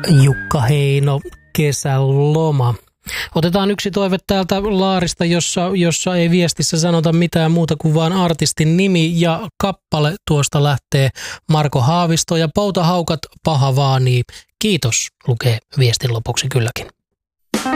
Jukka Heino, kesäloma. Otetaan yksi toive täältä Laarista, jossa ei viestissä sanota mitään muuta kuin vaan artistin nimi ja kappale. Tuosta lähtee Marko Haavisto ja Poutahaukat paha vaanii. Kiitos, lukee viestin lopuksi kylläkin.